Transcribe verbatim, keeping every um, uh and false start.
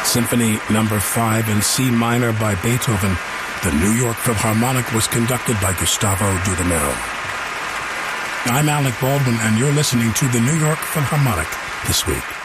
Symphony Number five in C minor by Beethoven, the New York Philharmonic was conducted by Gustavo Dudamel. I'm Alec Baldwin, and you're listening to the New York Philharmonic This Week.